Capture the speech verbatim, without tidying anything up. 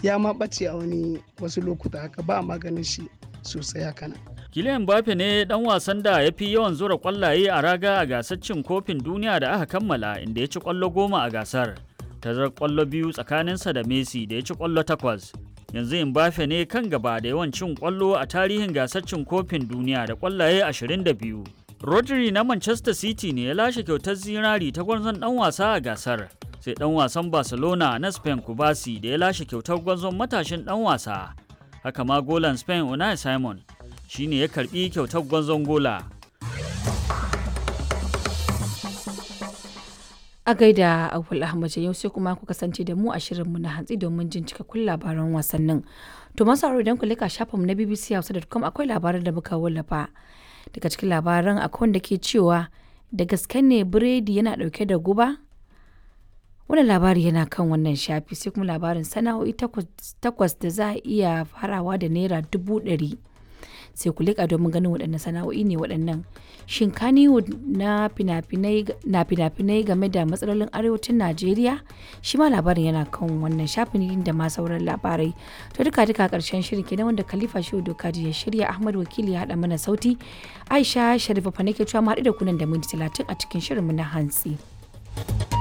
ya ma ɓace a wani wasu lokuta haka ba a maganin shi sosai haka nan. Kylian Mbappe ne dan wasan da ya fi yawan zura kwallaye a raga a gasar cin kofin duniya da aka kammala inda ya ci kwallo goma a gasar. Tazarar kwallo biyu tsakaninsa da Messi da ya ci kwallo takwas. Yanzu Mbappe ne kan gaba da yawan cin kwallo a tarihin gasar cin kofin duniya da kwallaye ashirin da biyu. Rodri na Manchester City ne ya lashe kyautar zinari ta gwarzon dan wasa a gasar. Sai dan wasan Barcelona na Spain Kubasi da ya lashe kyautar gwarzon matashin dan wasa. Haka ma golan Spain Unai Simon shine ya karbi kyautar gwanzon gola. A gaida Abul Ahmad yau sai kuma ku kasance da mu a shirinmu na hantsi domin jin cikakkun labaran wasannin. To masu sauraro idan ku leka shafinmu na b b c hausa dot com akwai labaran da muka wallafa. Daga cikin labaran akwai wanda ke cewa da gaske ne biredi yana dauke da guba? Wannan labari yana kan wannan shafi. Sai kuma labarin sana'o'i takwas da za a iya farawa da naira dubu ɗari. Sai ku leƙa domin ganin waɗannan sana'o'i ne waɗannan. Shin Kannywood na fina-finai game da matsalolin arewacin Najeriya? Shi ma labarin yana kan wannan shafin da ma sauran labarai. To duka duka ƙarshen shirin kenan wanda Khalifa Shehu Dokaji ya shirya, Ahmad Wakili ya haɗa mana sauti. Aisha Sharifa fa nake cewa mu haɗu da kunan da minti talatin a cikin shirinmu na hantsi.